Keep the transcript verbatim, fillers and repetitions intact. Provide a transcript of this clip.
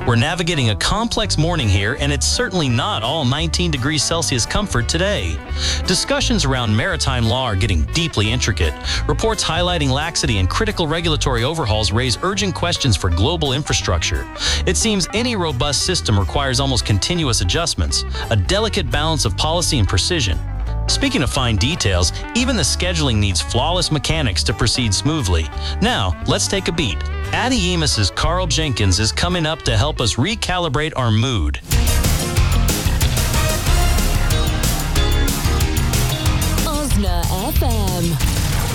We're navigating a complex morning here, and it's certainly not all nineteen degrees Celsius comfort today. Discussions around maritime law are getting deeply intricate. Reports highlighting laxity and critical regulatory overhauls raise urgent questions for global infrastructure. It seems any robust system requires almost continuous adjustments, a delicate balance of policy and precision. Speaking of fine details, even the scheduling needs flawless mechanics to proceed smoothly. Now, let's take a beat. Addy Emus's Carl Jenkins is coming up to help us recalibrate our mood. Osna F M.